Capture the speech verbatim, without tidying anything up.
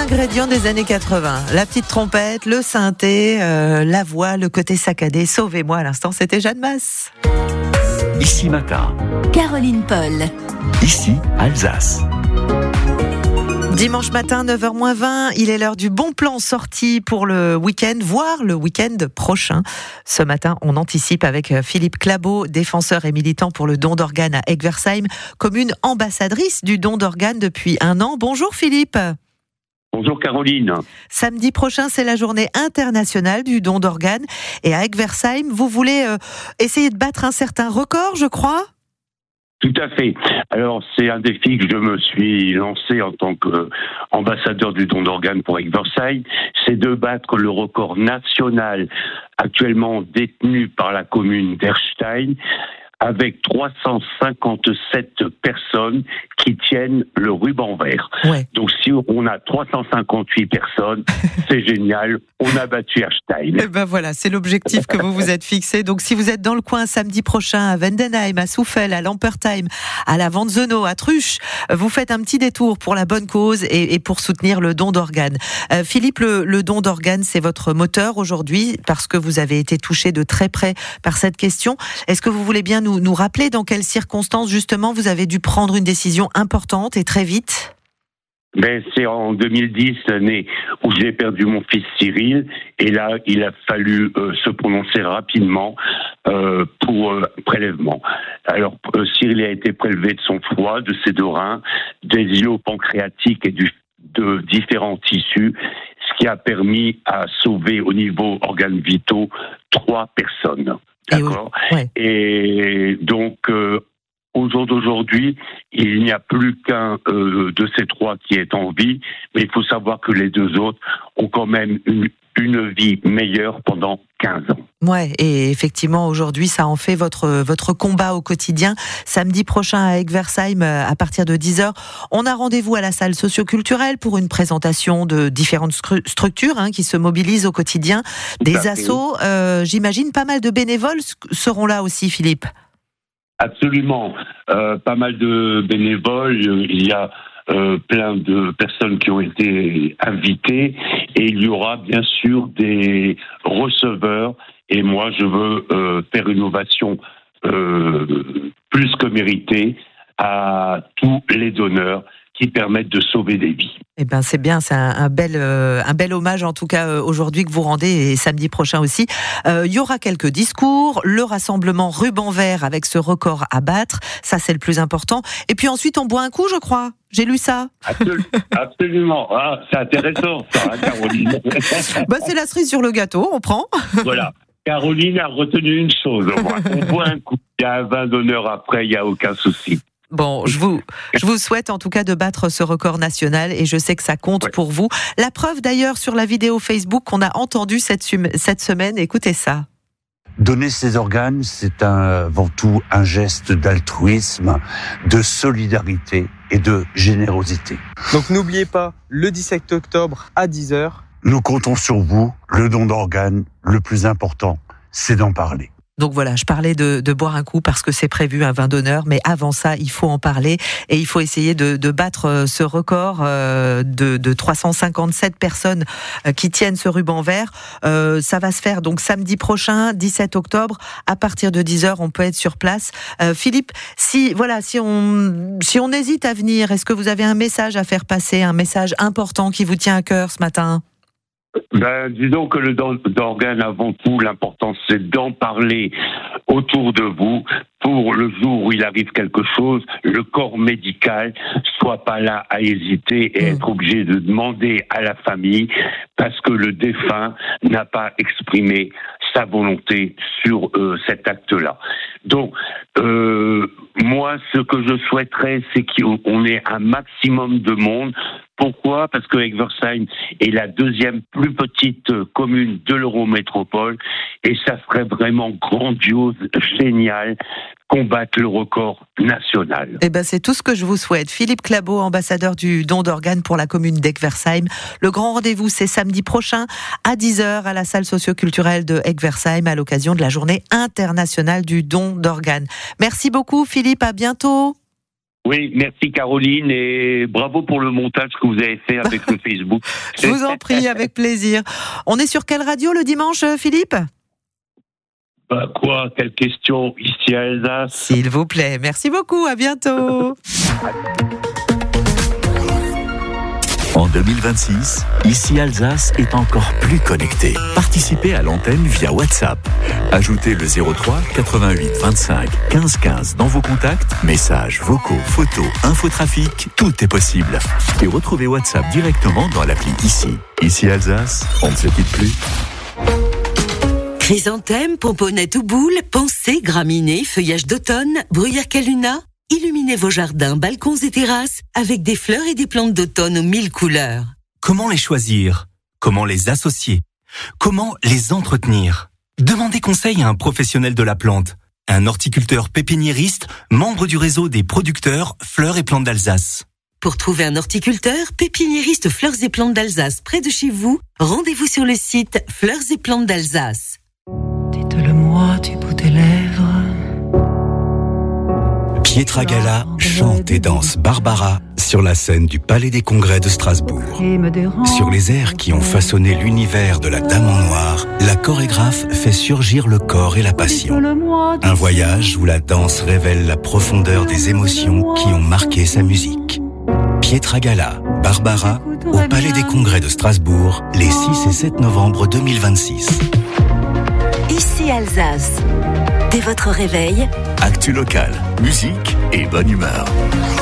ingrédients des années quatre-vingts. La petite trompette, le synthé, euh, la voix, le côté saccadé. Sauvez-moi à l'instant, c'était Jeanne Masse. Ici Matin. Caroline Paul. Ici Alsace. Dimanche matin, neuf heures moins vingt, il est l'heure du bon plan sorti pour le week-end, voire le week-end prochain. Ce matin, on anticipe avec Philippe Clabaud, défenseur et militant pour le don d'organes à Egversheim, commune ambassadrice du don d'organes depuis un an. Bonjour Philippe. Bonjour Caroline. Samedi prochain, c'est la journée internationale du don d'organes. Et à Egversheim, vous voulez euh, essayer de battre un certain record, je crois ? Tout à fait. Alors, c'est un défi que je me suis lancé en tant qu'ambassadeur du don d'organes pour Egversheim. C'est de battre le record national actuellement détenu par la commune d'Erstein, avec trois cent cinquante-sept personnes qui tiennent le ruban vert. Ouais. Donc si on a trois cent cinquante-huit personnes, c'est génial, on a battu Erstein. Et ben voilà, c'est l'objectif que vous vous êtes fixé. Donc si vous êtes dans le coin samedi prochain à Vendenheim, à Souffel, à Lampertheim, à la Vanzeno, à Truche, vous faites un petit détour pour la bonne cause et, et pour soutenir le don d'organes. Euh, Philippe, le, le don d'organes, c'est votre moteur aujourd'hui parce que vous avez été touché de très près par cette question. Est-ce que vous voulez bien nous Nous, nous rappeler dans quelles circonstances, justement, vous avez dû prendre une décision importante et très vite ? Ben, c'est en deux mille dix, l'année où j'ai perdu mon fils Cyril, et là, il a fallu euh, se prononcer rapidement euh, pour euh, prélèvement. Alors, euh, Cyril a été prélevé de son foie, de ses deux reins, des îlots pancréatiques et du, de différents tissus, ce qui a permis à sauver au niveau organes vitaux trois personnes. D'accord. Et, oui. Ouais. Et donc, euh, au jour d'aujourd'hui, il n'y a plus qu'un euh, de ces trois qui est en vie, mais il faut savoir que les deux autres ont quand même une, une vie meilleure pendant quinze ans. Ouais, et effectivement, aujourd'hui, ça en fait votre, votre combat au quotidien. Samedi prochain à Egversheim, à partir de dix heures, on a rendez-vous à la salle socioculturelle pour une présentation de différentes stru- structures hein, qui se mobilisent au quotidien. Des assos, euh, j'imagine pas mal de bénévoles seront là aussi, Philippe. Absolument. Euh, pas mal de bénévoles. Il y a euh, plein de personnes qui ont été invitées. Et il y aura bien sûr des receveurs. Et moi, je veux euh, faire une ovation euh, plus que méritée à tous les donneurs qui permettent de sauver des vies. Eh ben c'est bien, c'est un, un bel euh, un bel hommage en tout cas euh, aujourd'hui que vous rendez et samedi prochain aussi. Euh, il y aura quelques discours, le rassemblement ruban vert avec ce record à battre, ça c'est le plus important. Et puis ensuite on boit un coup, je crois. J'ai lu ça. Absol- absolument. Ah, c'est intéressant ça, hein, Caroline. Bah c'est la cerise sur le gâteau, on prend. Voilà. Caroline a retenu une chose. Au moins. On boit un coup. Il y a un vin d'honneur après, il n'y a aucun souci. Bon, je vous, je vous souhaite en tout cas de battre ce record national et je sais que ça compte ouais. pour vous. La preuve d'ailleurs sur la vidéo Facebook qu'on a entendue cette, cette semaine, écoutez ça. Donner ses organes, c'est un, avant tout un geste d'altruisme, de solidarité et de générosité. Donc n'oubliez pas, le dix-sept octobre à dix heures. Nous comptons sur vous. Le don d'organes, le plus important, c'est d'en parler. Donc voilà, je parlais de, de boire un coup parce que c'est prévu un vin d'honneur, mais avant ça, il faut en parler et il faut essayer de, de battre ce record de, de trois cent cinquante-sept personnes qui tiennent ce ruban vert. Euh, ça va se faire donc samedi prochain, dix-sept octobre, à partir de dix heures, on peut être sur place. Euh, Philippe, si voilà, si on si on hésite à venir, est-ce que vous avez un message à faire passer, un message important qui vous tient à cœur ce matin ? Ben, disons que le don d'organes, avant tout, l'important, c'est d'en parler autour de vous pour le jour où il arrive quelque chose, le corps médical soit pas là à hésiter et mmh. être obligé de demander à la famille parce que le défunt n'a pas exprimé sa volonté sur euh, cet acte-là. Donc, euh, moi, ce que je souhaiterais, c'est qu'on ait un maximum de monde. Pourquoi ? Parce que Egversheim est la deuxième plus petite commune de l'Eurométropole et ça serait vraiment grandiose, génial, combattre le record national. Eh ben, c'est tout ce que je vous souhaite. Philippe Clabaud, ambassadeur du don d'organes pour la commune d'Egversheim. Le grand rendez-vous, c'est samedi prochain à dix heures à la salle socioculturelle de Egversheim à l'occasion de la journée internationale du don d'organes. Merci beaucoup Philippe, à bientôt. Oui, merci Caroline et bravo pour le montage que vous avez fait avec le Facebook. Je vous en prie, avec plaisir. On est sur quelle radio le dimanche, Philippe ? Bah quoi, quelle question ici à Alsace ? S'il vous plaît, merci beaucoup, à bientôt. En deux mille vingt-six, Ici Alsace est encore plus connecté. Participez à l'antenne via WhatsApp. Ajoutez le zéro trois quatre-vingt-huit vingt-cinq quinze quinze dans vos contacts. Messages, vocaux, photos, infotrafic, tout est possible. Et retrouvez WhatsApp directement dans l'appli Ici. Ici Alsace, on ne se quitte plus. Chrysanthèmes, pomponnettes ou boules, pensées, graminées, feuillage d'automne, bruyère caluna. Illuminez vos jardins, balcons et terrasses avec des fleurs et des plantes d'automne aux mille couleurs. Comment les choisir ? Comment les associer ? Comment les entretenir ? Demandez conseil à un professionnel de la plante, un horticulteur pépiniériste, membre du réseau des producteurs Fleurs et Plantes d'Alsace. Pour trouver un horticulteur, pépiniériste Fleurs et Plantes d'Alsace près de chez vous, rendez-vous sur le site Fleurs et Plantes d'Alsace. Dites-le-moi du bout des lèvres. Pietra Gala chante et danse Barbara sur la scène du Palais des Congrès de Strasbourg. Sur les airs qui ont façonné l'univers de la Dame en Noir, la chorégraphe fait surgir le corps et la passion. Un voyage où la danse révèle la profondeur des émotions qui ont marqué sa musique. Pietra Gala, Barbara, au Palais des Congrès de Strasbourg, les six et sept novembre deux mille vingt-six. Ici Alsace. Dès votre réveil, Actu locale, musique et bonne humeur.